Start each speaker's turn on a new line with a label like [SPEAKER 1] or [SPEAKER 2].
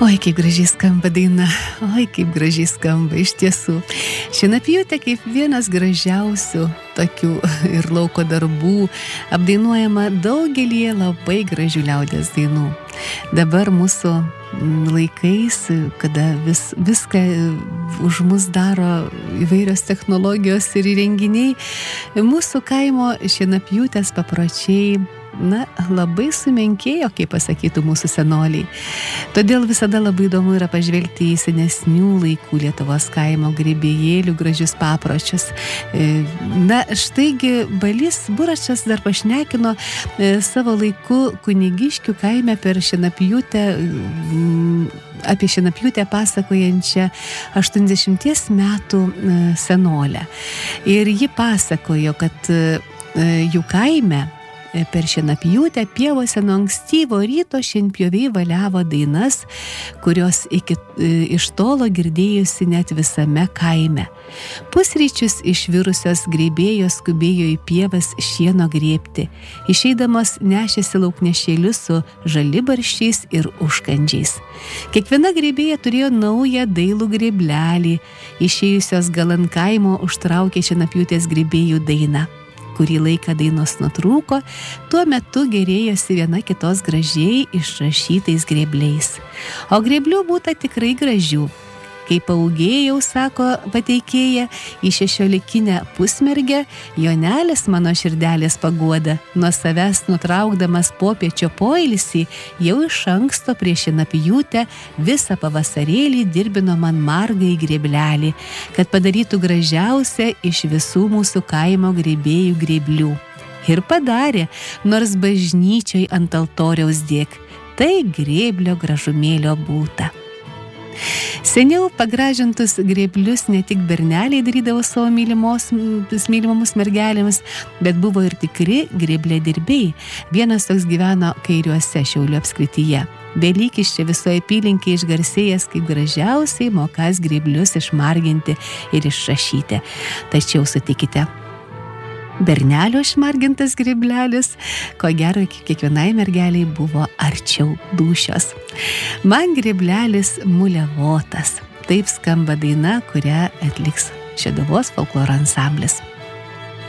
[SPEAKER 1] Oi, kaip gražiai skamba daina, oi, kaip gražiai skamba iš tiesų. Šienapjūtė kaip vienas gražiausių tokių ir lauko darbų, apdainuojama daugelį labai gražių liaudies dainų. Dabar mūsų laikais, kada viską už mus daro įvairios technologijos ir įrenginiai, mūsų kaimo šienapjūtės papročiai labai sumenkėjo, kaip pasakytų mūsų senoliai. Todėl visada labai įdomu yra pažvelgti į senesnių laikų Lietuvos kaimo grybėjėlių gražius papročius. Štaigi Balys Buračas dar pašnekino savo laiku Kunigiškių kaime per šienapjūtę, apie šienapjūtę pasakojančią 80 metų senolę. Ir ji pasakojo, kad jų kaime per šienapjūtę pievose nuo ankstyvo ryto šienpjoviai valiavo dainas, kurios iš tolo girdėjusi net visame kaime. Pusryčius išvirusios grėbėjos skubėjo į pievas šieno grėbti. Išeidamos nešėsi lauknešėlius su žalibarščiais ir užkandžiais. Kiekviena grėbėja turėjo naują dailų grėblelį. Išėjusios gal ant kaimo užtraukė šienapjūtės grėbėjų dainą. Kurį laiką dainos nutrūko, tuo metu gerėjosi viena kitos gražiai išrašytais grėbliais. O grėblių būta tikrai gražių. Kai paūgėjau, sako pateikėja, į 16 pusmergę, Jonelis mano širdelės paguoda, nuo savęs nutraukdamas popiečio poilsį, jau iš anksto prieš šienapjūtę visą pavasarėlį dirbino man margai grėblelį, kad padarytų gražiausią iš visų mūsų kaimo grėbėjų grėblių. Ir padarė, nors bažnyčioj ant altoriaus dėk, tai grėblio gražumėlio būta. Seniau pagražintus grėblius ne tik berneliai darydavo savo mylimomus mergelėmis, bet buvo ir tikri grėblėdirbiai. Vienas toks gyveno Kairiuose, Šiaulių apskrityje. Velykis čia visoje apylinkėje išgarsėjęs kaip gražiausiai mokas grėblius išmarginti ir išrašyti. Tačiau sutikite, bernelio išmargintas grėblelis, ko gero kiekvienai mergeliai buvo arčiau dūšios. Man grėblelis muliavotas. Taip skamba daina, kurią atliks Šeduvos folkloro ansamblis.